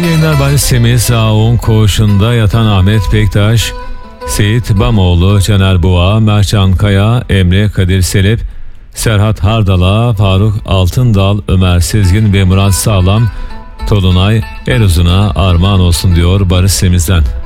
yayınlar. Barış Semiz, Ağun Koğuşu'nda yatan Ahmet Bektaş, Seyit Bamoğlu, Caner Boğa, Mercan Kaya, Emre Kadir Selep, Serhat Hardala, Faruk Altındal, Ömer Sezgin ve Murat Sağlam, Tolunay Eruzun'a armağan olsun diyor Barış Semiz'den.